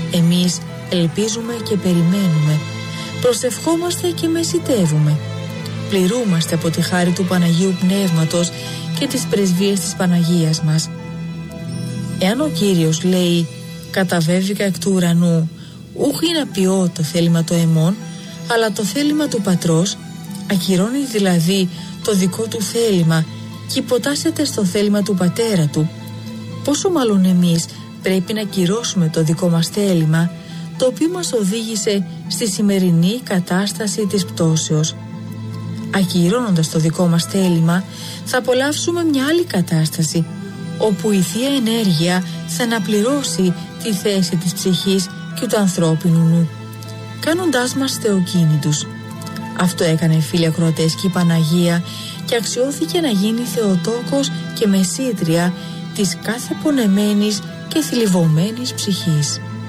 Εμείς ελπίζουμε και περιμένουμε, προσευχόμαστε και μεσητεύουμε. Πληρούμαστε από τη χάρη του Παναγίου Πνεύματος και τις πρεσβείες της Παναγίας μας. Εάν ο Κύριος λέει «καταβέβηκα εκ του ουρανού, ούχι να ποιώ το θέλημα το εμών, αλλά το θέλημα του Πατρός», ακυρώνει δηλαδή το δικό του θέλημα και υποτάσσεται στο θέλημα του Πατέρα του. Πόσο μάλλον εμείς πρέπει να κυρώσουμε το δικό μας θέλημα, το οποίο μας οδήγησε στη σημερινή κατάσταση της πτώσεως. Ακυρώνοντας το δικό μας θέλημα, θα απολαύσουμε μια άλλη κατάσταση, όπου η Θεία Ενέργεια θα αναπληρώσει τη θέση της ψυχής και του ανθρώπινου νου, κάνοντάς μας θεοκίνητους. Αυτό έκανε, φίλοι ακροατές, και η Παναγία και αξιώθηκε να γίνει Θεοτόκος και μεσήτρια της κάθε πονεμένης και θλιβωμένης ψυχής.